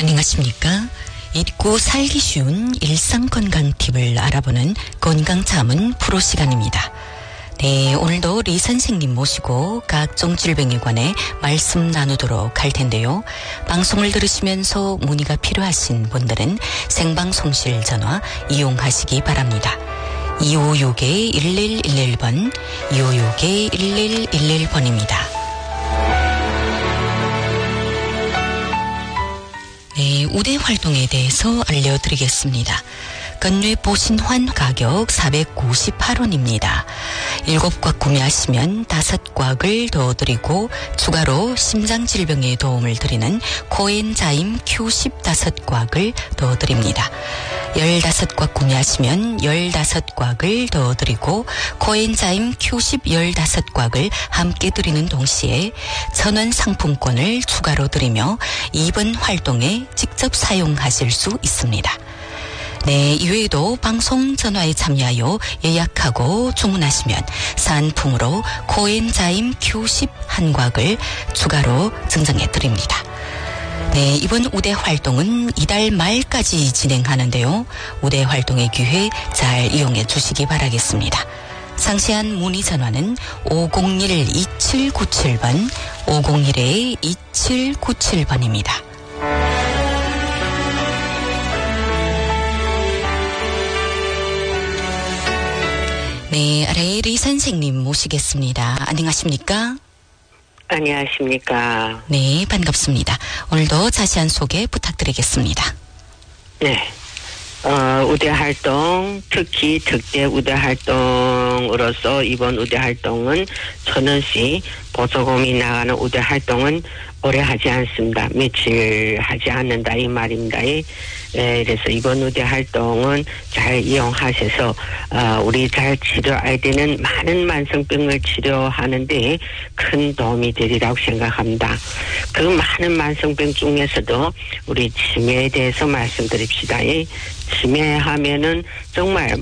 안녕하십니까? 잊고 살기 쉬운 일상건강 팁을 알아보는 건강자문 프로 시간입니다. 네, 오늘도 리 선생님 모시고 각종 질병에 관해 말씀 나누도록 할 텐데요. 방송을 들으시면서 문의가 필요하신 분들은 생방송실 전화 이용하시기 바랍니다. 256-1111번, 256-1111번입니다. 네, 우대 활동에 대해서 알려드리겠습니다. 건뇌 보신환 가격 498원입니다. 7곽 구매하시면 5곽을 더 드리고 추가로 심장질병에 도움을 드리는 코엔자임 Q10 5곽을 더 드립니다. 15곽 구매하시면 15곽을 더 드리고 코엔자임 Q10 15곽을 함께 드리는 동시에 1,000원 상품권을 추가로 드리며 이번 활동에 직접 사용하실 수 있습니다. 네, 이외에도 방송 전화에 참여하여 예약하고 주문하시면 상품으로 코엔자임 Q10 1곽을 추가로 증정해 드립니다. 네, 이번 우대 활동은 이달 말까지 진행하는데요. 우대 활동의 기회 잘 이용해 주시기 바라겠습니다. 상세한 문의 전화는 501-2797번, 501-2797번입니다. 네, 리 선생님 모시겠습니다. 안녕하십니까? 안녕하십니까? 네, 반갑습니다. 오늘도 자세한 소개 부탁드리겠습니다. 네. 우대 활동, 특히 특대 우대 활동으로서 이번 우대 활동은 1,000원씩 보조금이 나가는 우대 활동은 오래 하지 않습니다. 며칠 하지 않는다 이 말입니다. 그래서 이번 우대 활동은 잘 이용하셔서 우리 잘 치료해야 되는 많은 만성병을 치료하는데 큰 도움이 되리라고 생각합니다. 그 많은 만성병 중에서도 우리 치매에 대해서 말씀드립시다. 치매하면은 정말